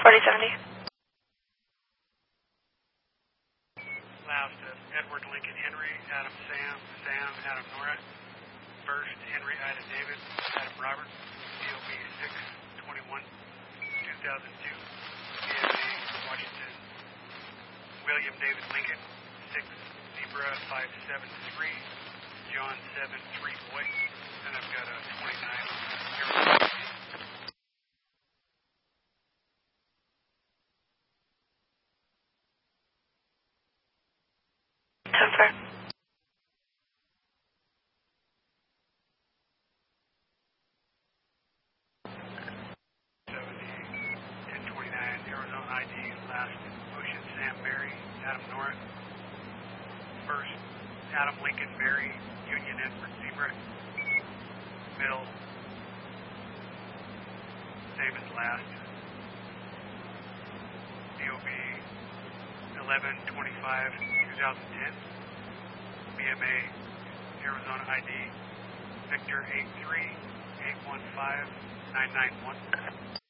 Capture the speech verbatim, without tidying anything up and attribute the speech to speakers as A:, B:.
A: forty seventy.
B: Last, uh, Edward Lincoln Henry, Adam Sam, Sam, Adam Nora. First, Henry Ida David, Adam Robert, D O B six twenty-one two thousand two. D M A, Washington, William David Lincoln, six Zebra five seven three, John seven three Boy. And I've got a twenty-nine Arizona.
A: Confirm.
B: seventy, ten twenty-nine, Arizona I D, last, Ocean Sam Mary, Adam Norris. First, Adam Lincoln Mary, Union Edward Zebra. Middle, same as last. D O B eleven twenty-five twenty ten. B M A, Arizona I D, Victor eight three eight one five nine nine one.